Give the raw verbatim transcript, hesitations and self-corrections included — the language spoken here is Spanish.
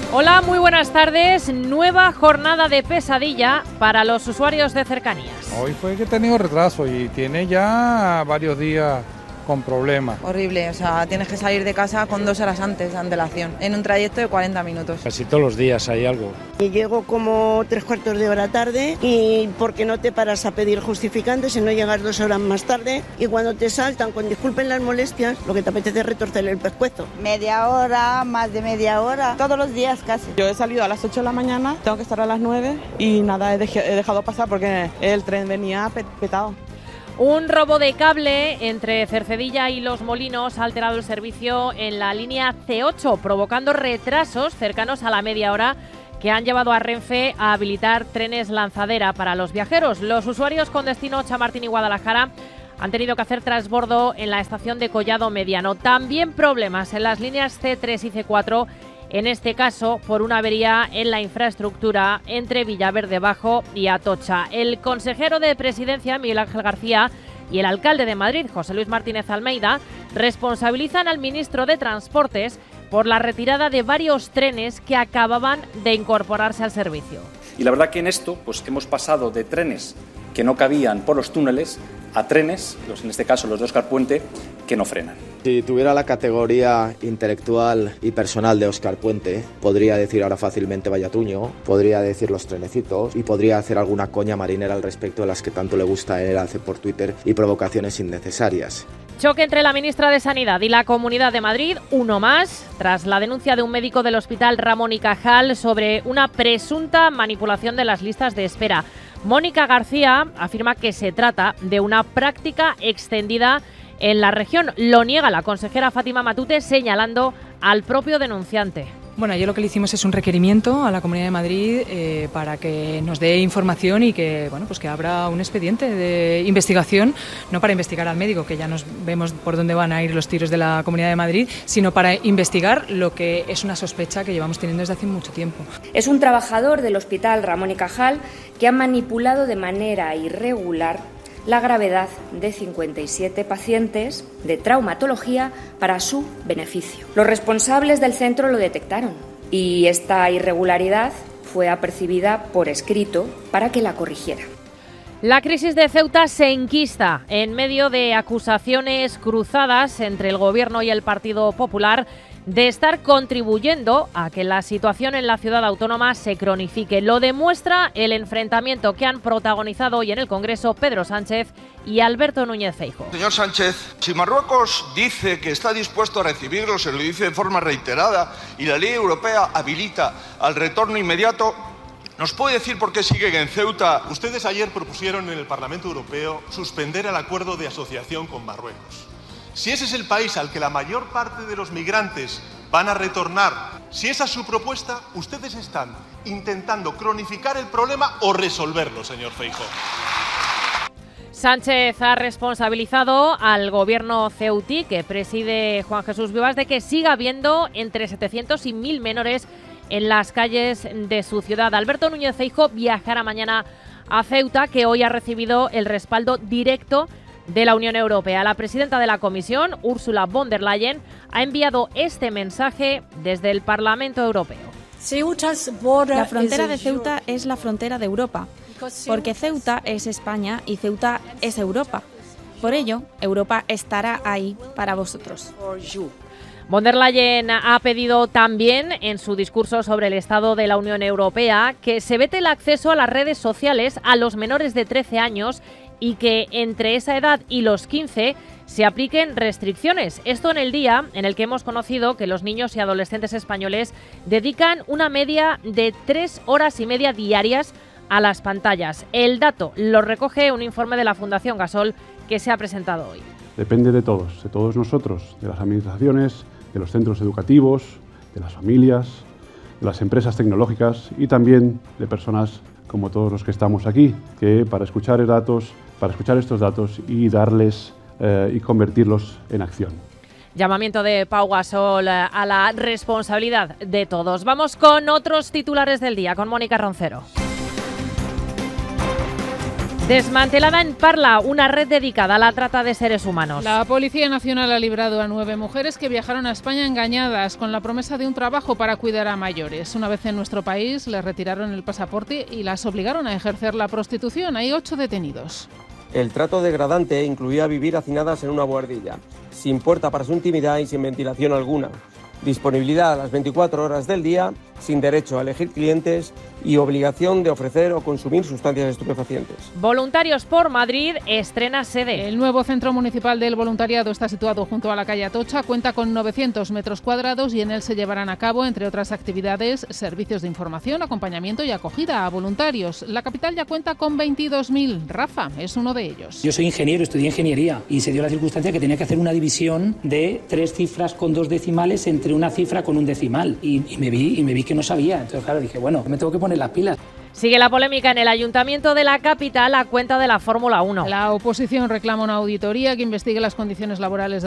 Hola, muy buenas tardes. Nueva jornada de pesadilla para los usuarios de cercanías. Hoy fue que he tenido retraso y tiene ya varios días con problemas. Horrible, o sea, tienes que salir de casa con dos horas antes de antelación, en un trayecto de cuarenta minutos. Casi todos los días hay algo. Y llego como tres cuartos de hora tarde y porque no te paras a pedir justificantes y no llegas dos horas más tarde y cuando te saltan, con disculpen las molestias, lo que te apetece es retorcerle el pescuezo. Media hora, más de media hora, todos los días casi. Yo he salido a las ocho de la mañana, tengo que estar a las nueve y nada, he, dej- he dejado pasar porque el tren venía petado. Un robo de cable entre Cercedilla y Los Molinos ha alterado el servicio en la línea ce ocho, provocando retrasos cercanos a la media hora que han llevado a Renfe a habilitar trenes lanzadera para los viajeros. Los usuarios con destino Chamartín y Guadalajara han tenido que hacer transbordo en la estación de Collado Mediano. También problemas en las líneas ce tres y ce cuatro, en este caso por una avería en la infraestructura entre Villaverde Bajo y Atocha. El consejero de Presidencia, Miguel Ángel García, y el alcalde de Madrid, José Luis Martínez Almeida, responsabilizan al ministro de Transportes por la retirada de varios trenes que acababan de incorporarse al servicio. Y la verdad que en esto pues hemos pasado de trenes que no cabían por los túneles a trenes, los, en este caso los de Óscar Puente, que no frenan. Si tuviera la categoría intelectual y personal de Óscar Puente, podría decir ahora fácilmente Vallatuño, podría decir los trenecitos y podría hacer alguna coña marinera al respecto de las que tanto le gusta a él hacer por Twitter y provocaciones innecesarias. Choque entre la ministra de Sanidad y la Comunidad de Madrid, uno más, tras la denuncia de un médico del Hospital Ramón y Cajal sobre una presunta manipulación de las listas de espera. Mónica García afirma que se trata de una práctica extendida en la región. Lo niega la consejera Fátima Matute, señalando al propio denunciante. Bueno, ayer lo que le hicimos es un requerimiento a la Comunidad de Madrid eh, para que nos dé información y que, bueno, pues que abra un expediente de investigación, no para investigar al médico, que ya nos vemos por dónde van a ir los tiros de la Comunidad de Madrid, sino para investigar lo que es una sospecha que llevamos teniendo desde hace mucho tiempo. Es un trabajador del Hospital Ramón y Cajal que ha manipulado de manera irregular la gravedad de cincuenta y siete pacientes de traumatología para su beneficio. Los responsables del centro lo detectaron y esta irregularidad fue apercibida por escrito para que la corrigiera. La crisis de Ceuta se enquista en medio de acusaciones cruzadas entre el Gobierno y el Partido Popular de estar contribuyendo a que la situación en la ciudad autónoma se cronifique. Lo demuestra el enfrentamiento que han protagonizado hoy en el Congreso Pedro Sánchez y Alberto Núñez Feijóo. Señor Sánchez, si Marruecos dice que está dispuesto a recibirlos, se lo dice de forma reiterada, y la ley europea habilita al retorno inmediato, ¿nos puede decir por qué siguen en Ceuta? Ustedes ayer propusieron en el Parlamento Europeo suspender el acuerdo de asociación con Marruecos. Si ese es el país al que la mayor parte de los migrantes van a retornar, si esa es su propuesta, ustedes están intentando cronificar el problema o resolverlo, señor Feijóo. Sánchez ha responsabilizado al gobierno ceutí, que preside Juan Jesús Vivas, de que siga habiendo entre setecientos y mil menores en las calles de su ciudad. Alberto Núñez Feijóo viajará mañana a Ceuta, que hoy ha recibido el respaldo directo de la Unión Europea. La presidenta de la Comisión, Ursula von der Leyen, ha enviado este mensaje desde el Parlamento Europeo. La frontera de Ceuta es la frontera de Europa, porque Ceuta es España y Ceuta es Europa. Por ello, Europa estará ahí para vosotros. Von der Leyen ha pedido también en su discurso sobre el estado de la Unión Europea que se vete el acceso a las redes sociales a los menores de trece años y que entre esa edad y los quince se apliquen restricciones. Esto en el día en el que hemos conocido que los niños y adolescentes españoles dedican una media de tres horas y media diarias a las pantallas. El dato lo recoge un informe de la Fundación Gasol que se ha presentado hoy. Depende de todos, de todos nosotros, de las administraciones, de los centros educativos, de las familias, de las empresas tecnológicas y también de personas como todos los que estamos aquí, que para escuchar datos, para escuchar estos datos y darles eh, y convertirlos en acción. Llamamiento de Pau Gasol a la responsabilidad de todos. Vamos con otros titulares del día, con Mónica Roncero. Desmantelada en Parla una red dedicada a la trata de seres humanos. La Policía Nacional ha librado a nueve mujeres que viajaron a España engañadas con la promesa de un trabajo para cuidar a mayores. Una vez en nuestro país les retiraron el pasaporte y las obligaron a ejercer la prostitución. Hay ocho detenidos. El trato degradante incluía vivir hacinadas en una buhardilla, sin puerta para su intimidad y sin ventilación alguna. Disponibilidad a las veinticuatro horas del día, sin derecho a elegir clientes y obligación de ofrecer o consumir sustancias estupefacientes. Voluntarios por Madrid estrena sede. El nuevo Centro Municipal del Voluntariado está situado junto a la calle Atocha, cuenta con novecientos metros cuadrados y en él se llevarán a cabo, entre otras actividades, servicios de información, acompañamiento y acogida a voluntarios. La capital ya cuenta con veintidós mil. Rafa es uno de ellos. Yo soy ingeniero, estudié ingeniería y se dio la circunstancia que tenía que hacer una división de tres cifras con dos decimales entre una cifra con un decimal y, y, me vi, y me vi que no sabía. Entonces, claro, dije, bueno, me tengo que poner las pilas. Sigue la polémica en el Ayuntamiento de la capital a cuenta de la Fórmula uno. La oposición reclama una auditoría que investigue las condiciones laborales de